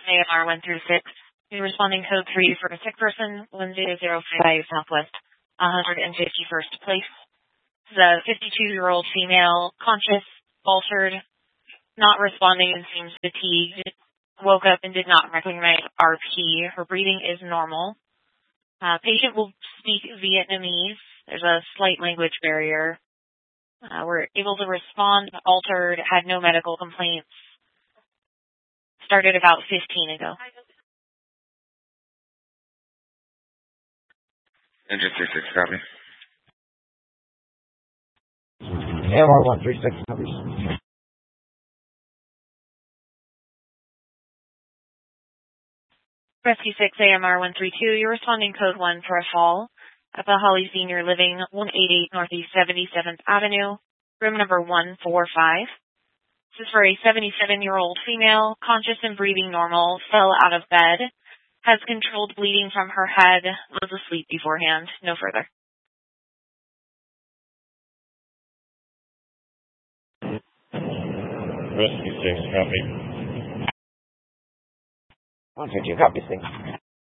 AMR 1 through 6. Be responding code 3 for a sick person, 1005 Southwest, 151st place. This is a 52-year-old female, conscious, altered, not responding and seems fatigued. Woke up and did not recognize RP. Her breathing is normal. Patient will speak Vietnamese. There's a slight language barrier. We're able to respond, altered, had no medical complaints. Started about 15 ago. Engine 36, copy. AMR 136, copy. Rescue 6, AMR 132, you're responding code 1 for a fall at the Holly Senior Living, 188 Northeast 77th Avenue, room number 145. This is for a 77-year-old female, conscious and breathing normal, fell out of bed, has controlled bleeding from her head, was asleep beforehand. No further. Rescue 6, copy. 152, copy, 6.